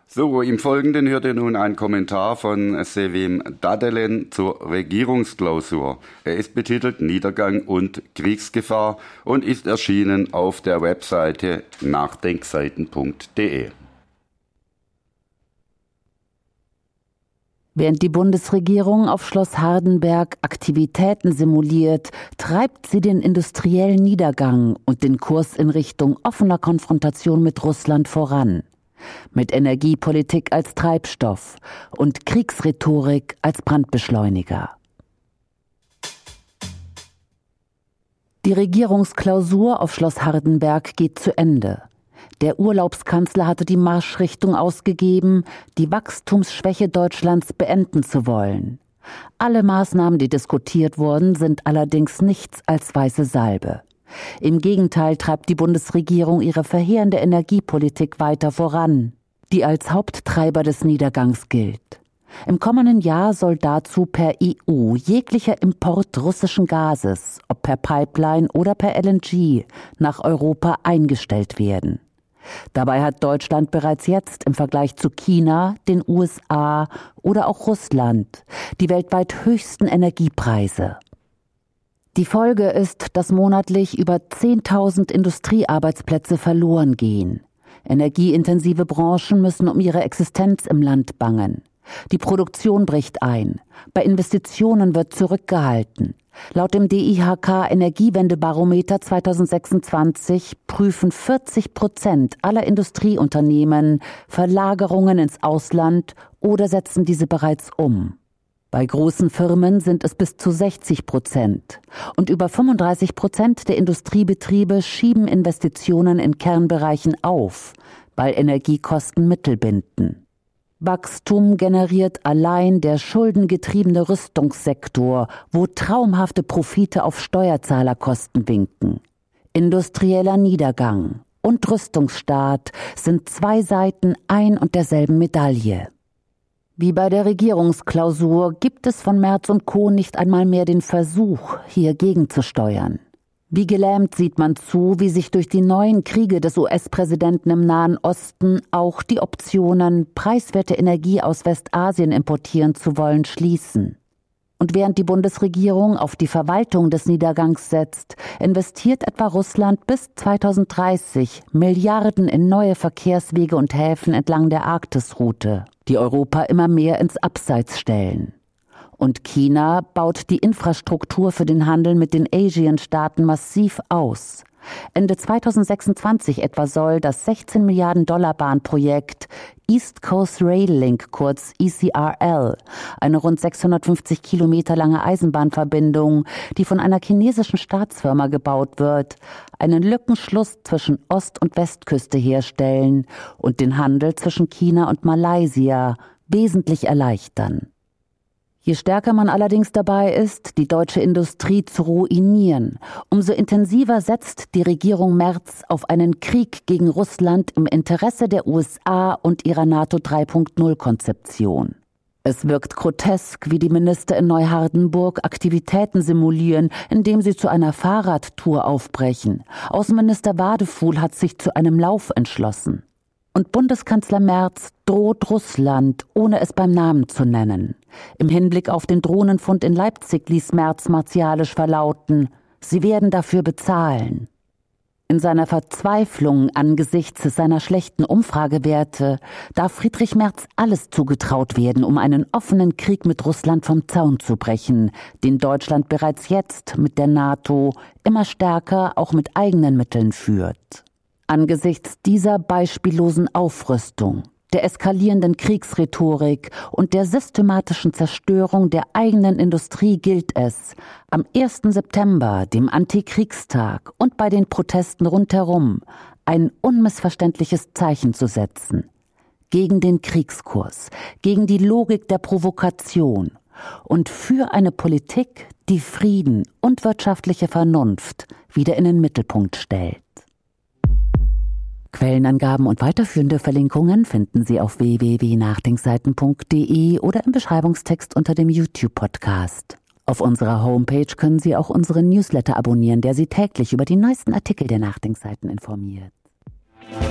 So, im Folgenden hört ihr nun einen Kommentar von Sevim Dadelen zur Regierungsklausur. Er ist betitelt Niedergang und Kriegsgefahr und ist erschienen auf der Webseite nachdenkseiten.de. Während die Bundesregierung auf Schloss Hardenberg Aktivitäten simuliert, treibt sie den industriellen Niedergang und den Kurs in Richtung offener Konfrontation mit Russland voran. Mit Energiepolitik als Treibstoff und Kriegsrhetorik als Brandbeschleuniger. Die Regierungsklausur auf Schloss Hardenberg geht zu Ende. Der Urlaubskanzler hatte die Marschrichtung ausgegeben, die Wachstumsschwäche Deutschlands beenden zu wollen. Alle Maßnahmen, die diskutiert wurden, sind allerdings nichts als weiße Salbe. Im Gegenteil treibt die Bundesregierung ihre verheerende Energiepolitik weiter voran, die als Haupttreiber des Niedergangs gilt. Im kommenden Jahr soll dazu per EU jeglicher Import russischen Gases, ob per Pipeline oder per LNG, nach Europa eingestellt werden. Dabei hat Deutschland bereits jetzt im Vergleich zu China, den USA oder auch Russland die weltweit höchsten Energiepreise. Die Folge ist, dass monatlich über 10.000 Industriearbeitsplätze verloren gehen. Energieintensive Branchen müssen um ihre Existenz im Land bangen. Die Produktion bricht ein. Bei Investitionen wird zurückgehalten. Laut dem DIHK Energiewendebarometer 2026 prüfen 40% aller Industrieunternehmen Verlagerungen ins Ausland oder setzen diese bereits um. Bei großen Firmen sind es bis zu 60% und über 35% der Industriebetriebe schieben Investitionen in Kernbereichen auf, weil Energiekosten Mittel binden. Wachstum generiert allein der schuldengetriebene Rüstungssektor, wo traumhafte Profite auf Steuerzahlerkosten winken. Industrieller Niedergang und Rüstungsstaat sind zwei Seiten ein und derselben Medaille. Wie bei der Regierungsklausur gibt es von Merz und Co. nicht einmal mehr den Versuch, hier gegenzusteuern. Wie gelähmt sieht man zu, wie sich durch die neuen Kriege des US-Präsidenten im Nahen Osten auch die Optionen, preiswerte Energie aus Westasien importieren zu wollen, schließen. Und während die Bundesregierung auf die Verwaltung des Niedergangs setzt, investiert etwa Russland bis 2030 Milliarden in neue Verkehrswege und Häfen entlang der Arktisroute, die Europa immer mehr ins Abseits stellen. Und China baut die Infrastruktur für den Handel mit den Asian-Staaten massiv aus. Ende 2026 etwa soll das 16 Milliarden Dollar Bahnprojekt East Coast Rail Link, kurz ECRL, eine rund 650 Kilometer lange Eisenbahnverbindung, die von einer chinesischen Staatsfirma gebaut wird, einen Lückenschluss zwischen Ost- und Westküste herstellen und den Handel zwischen China und Malaysia wesentlich erleichtern. Je stärker man allerdings dabei ist, die deutsche Industrie zu ruinieren, umso intensiver setzt die Regierung Merz auf einen Krieg gegen Russland im Interesse der USA und ihrer NATO 3.0-Konzeption. Es wirkt grotesk, wie die Minister in Neuhardenburg Aktivitäten simulieren, indem sie zu einer Fahrradtour aufbrechen. Außenminister Wadefuhl hat sich zu einem Lauf entschlossen. Und Bundeskanzler Merz droht Russland, ohne es beim Namen zu nennen. Im Hinblick auf den Drohnenfund in Leipzig ließ Merz martialisch verlauten, sie werden dafür bezahlen. In seiner Verzweiflung angesichts seiner schlechten Umfragewerte darf Friedrich Merz alles zugetraut werden, um einen offenen Krieg mit Russland vom Zaun zu brechen, den Deutschland bereits jetzt mit der NATO immer stärker auch mit eigenen Mitteln führt. Angesichts dieser beispiellosen Aufrüstung, der eskalierenden Kriegsrhetorik und der systematischen Zerstörung der eigenen Industrie gilt es, am 1. September, dem Antikriegstag und bei den Protesten rundherum, ein unmissverständliches Zeichen zu setzen. Gegen den Kriegskurs, gegen die Logik der Provokation und für eine Politik, die Frieden und wirtschaftliche Vernunft wieder in den Mittelpunkt stellt. Quellenangaben und weiterführende Verlinkungen finden Sie auf www.nachdenkseiten.de oder im Beschreibungstext unter dem YouTube-Podcast. Auf unserer Homepage können Sie auch unseren Newsletter abonnieren, der Sie täglich über die neuesten Artikel der Nachdenkseiten informiert.